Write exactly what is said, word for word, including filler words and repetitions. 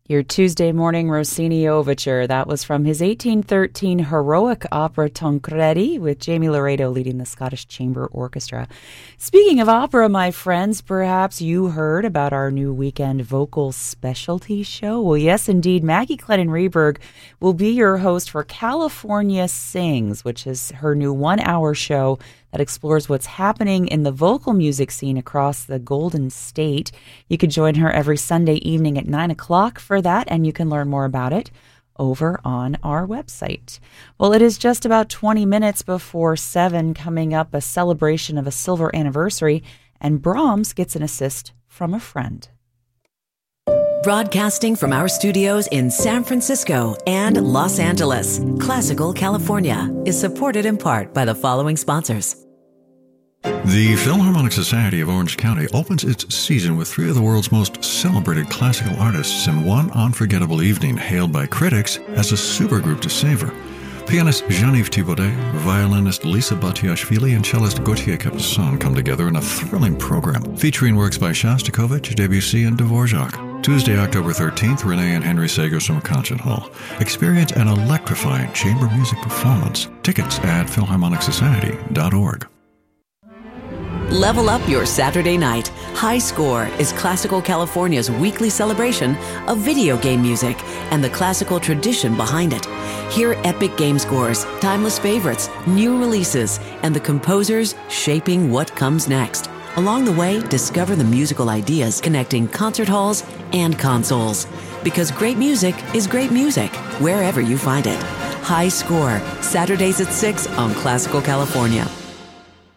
Your Tuesday morning Rossini overture. That was from his eighteen thirteen heroic opera Tancredi, with Jamie Laredo leading the Scottish Chamber Orchestra. Speaking of opera, my friends, perhaps you heard about our new weekend vocal specialty show. Well, yes, indeed. Maggie Clennon-Reberg will be your host for California Sings, which is her new one-hour show that explores what's happening in the vocal music scene across the Golden State. You can join her every Sunday evening at nine o'clock for that, and you can learn more about it over on our website. Well, it is just about twenty minutes before seven. Coming up, a celebration of a silver anniversary, and Brahms gets an assist from a friend. Broadcasting from our studios in San Francisco and Los Angeles, Classical California is supported in part by the following sponsors. The Philharmonic Society of Orange County opens its season with three of the world's most celebrated classical artists in one unforgettable evening, hailed by critics as a supergroup to savor. Pianist Jean-Yves Thibaudet, violinist Lisa Batiashvili, and cellist Gauthier Capuçon come together in a thrilling program featuring works by Shostakovich, Debussy, and Dvorak. Tuesday, October thirteenth, Renee and Henry Sagers from Concert Hall. Experience an electrifying chamber music performance. Tickets at philharmonic society dot org. Level up your Saturday night. High Score is Classical California's weekly celebration of video game music and the classical tradition behind it. Hear epic game scores, timeless favorites, new releases, and the composers shaping what comes next. Along the way, discover the musical ideas connecting concert halls and consoles. Because great music is great music, wherever you find it. High Score, Saturdays at six on Classical California.